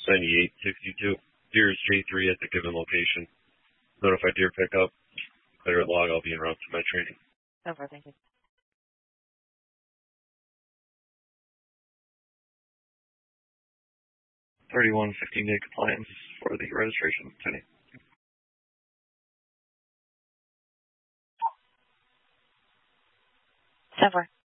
9862. Deer is J3 at the given location. Notify deer pickup. Clear a log. I'll be en route to my training. Over, thank you. 31 15-day compliance for the registration. Penny. Over.